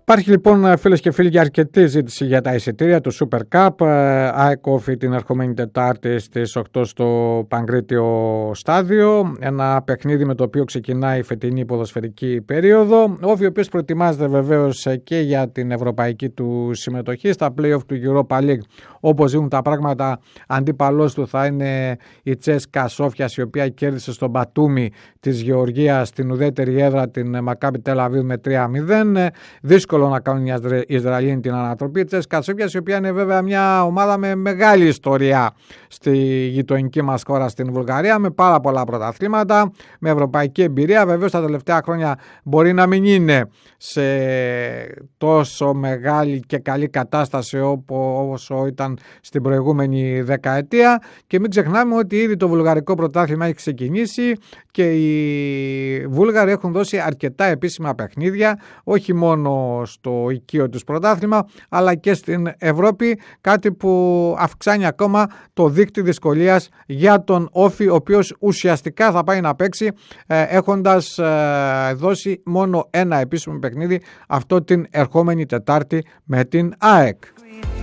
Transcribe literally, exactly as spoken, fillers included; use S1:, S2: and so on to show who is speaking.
S1: Υπάρχει λοιπόν, φίλες και φίλοι, αρκετή ζήτηση για τα εισιτήρια του Super Cup. ΑΕΚ Όφη την ερχομένη Τετάρτη στις οκτώ στο Παγκρίτιο Στάδιο. Ένα παιχνίδι με το οποίο ξεκινάει η φετινή ποδοσφαιρική περίοδο. Όφη ο οποίος προετοιμάζεται βεβαίως και για την ευρωπαϊκή του συμμετοχή στα play-off του Europa League. Όπως ζουν τα πράγματα, αντίπαλός του θα είναι η Τσέσκα Σόφιας, η οποία κέρδισε στον Μπατούμι της Γεωργίας στην ουδέτερη έδρα την Μακάμπι Τελ Αβίβ με τρία μηδέν. Δύσκολο να κάνουν οι Ισραηλοί την ανατροπή. Η Τσέσκα Σόφιας, η οποία είναι βέβαια μια ομάδα με μεγάλη ιστορία στη γειτονική μας χώρα στην Βουλγαρία, με πάρα πολλά πρωταθλήματα, με ευρωπαϊκή εμπειρία. Βεβαίως τα τελευταία χρόνια μπορεί να μην είναι σε τόσο μεγάλη και καλή κατάσταση όσο ήταν στην προηγούμενη δεκαετία, και μην ξεχνάμε ότι ήδη το βουλγαρικό πρωτάθλημα έχει ξεκινήσει και οι Βούλγαροι έχουν δώσει αρκετά επίσημα παιχνίδια, όχι μόνο στο οικείο τους πρωτάθλημα αλλά και στην Ευρώπη, κάτι που αυξάνει ακόμα το δείκτη δυσκολίας για τον Όφη, ο οποίος ουσιαστικά θα πάει να παίξει ε, έχοντας ε, δώσει μόνο ένα επίσημο παιχνίδι, αυτό την ερχόμενη Τετάρτη με την ΑΕΚ.